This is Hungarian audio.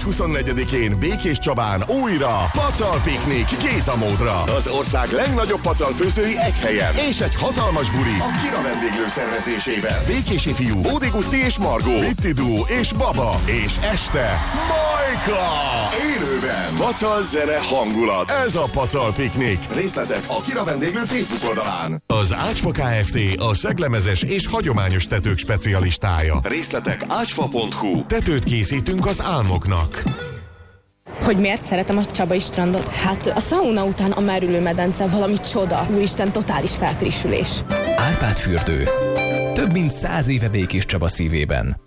24-én Békés Csabán újra pacal piknik Gézamódra. Az ország legnagyobb pacalfőzői egy helyen. És egy hatalmas buli a Kira vendéglő szervezésében. Békési fiú, Bódi Guszti és Margó, Pitti Duó és Baba. És este Majka! Élőben. Pacal zene hangulat. Ez a pacal piknik. Részletek a Kira vendéglő Facebook oldalán. Az Ácsfa Kft. A szeglemezes és hagyományos tetők specialistája. Részletek ácsfa.hu. Tetőt készítünk az álmoknak. Hogy miért szeretem a Csabai strandot? Hát a szauna után a merülőmedence valami csoda. Úristen, totális felfrissülés. Árpád fürdő. Több mint 100 éve Békés Csaba szívében.